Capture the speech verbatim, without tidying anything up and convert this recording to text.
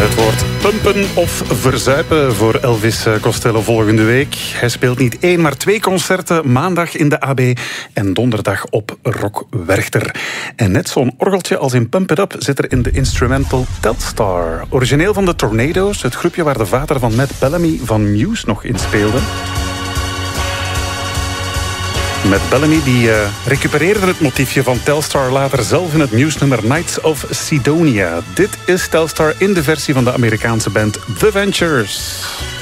Het wordt pumpen of verzuipen voor Elvis Costello volgende week. Hij speelt niet één, maar twee concerten. Maandag in de A B en donderdag op Rock Werchter. En net zo'n orgeltje als in Pump It Up zit er in de instrumental Telstar. Origineel van de Tornadoes, het groepje waar de vader van Matt Bellamy van Muse nog in speelde. Matt Bellamy die, uh, recupereerde het motiefje van Telstar later zelf in het Muse-nummer Knights of Sidonia. Dit is Telstar in de versie van de Amerikaanse band The Ventures.